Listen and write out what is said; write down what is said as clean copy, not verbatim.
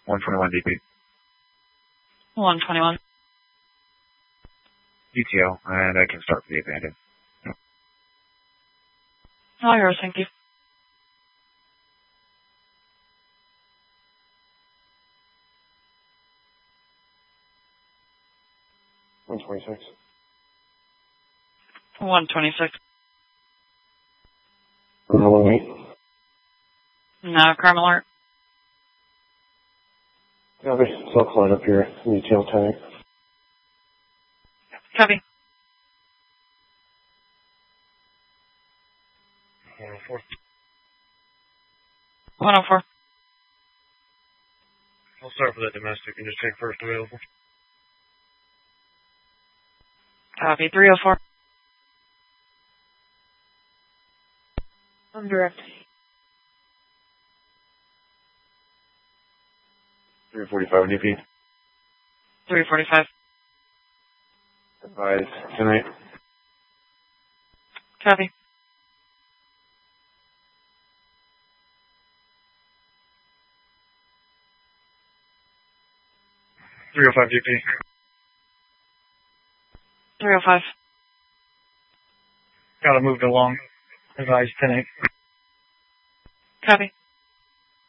121 DP. 121. DTO, and I can start for the abandoned. All yours, thank you. $126. 126. $118. No, crime alert. Copy. Self line up here. Retail tank. Copy. 104. 104. I'll start for that domestic and just check first available. Copy. 304. I'm direct. 345 DP. 345. Advise tonight. Copy. 305 DP. 305. Got it moved along. Advise 10-8. Copy.